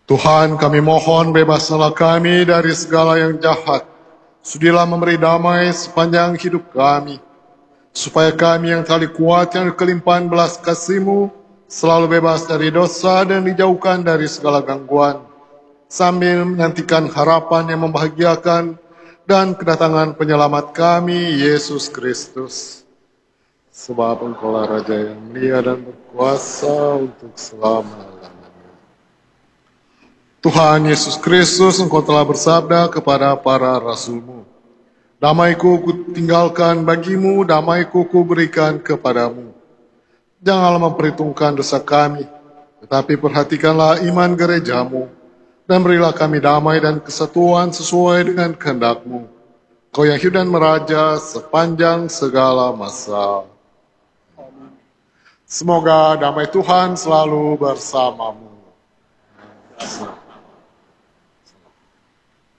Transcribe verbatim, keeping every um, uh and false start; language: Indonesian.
Tuhan, kami mohon bebaskanlah kami dari segala yang jahat. Sudilah memberi damai sepanjang hidup kami, supaya kami yang telah dikuatkan kelimpahan belas kasih-Mu selalu bebas dari dosa dan dijauhkan dari segala gangguan, sambil menantikan harapan yang membahagiakan dan kedatangan penyelamat kami, Yesus Kristus. Sebab Engkaulah Raja yang mulia dan berkuasa untuk selama-lamanya. Tuhan Yesus Kristus, Engkau telah bersabda kepada para rasul-Mu, damai-Ku kutinggalkan bagimu, damai-Ku kuberikan kepadamu. Janganlah memperhitungkan dosa kami, tetapi perhatikanlah iman gereja-Mu, dan berilah kami damai dan kesatuan sesuai dengan kehendak-Mu. Kau yang hidup dan meraja sepanjang segala masa. Semoga damai Tuhan selalu bersamamu.